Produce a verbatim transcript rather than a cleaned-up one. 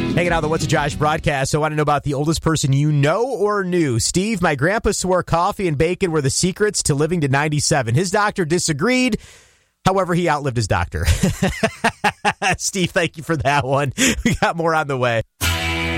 Hanging out on the What's a Josh broadcast. So I want to know about the oldest person you know or knew. Steve, my grandpa swore coffee and bacon were the secrets to living to ninety-seven. His doctor disagreed. However, he outlived his doctor. Steve, thank you for that one. We got more on the way.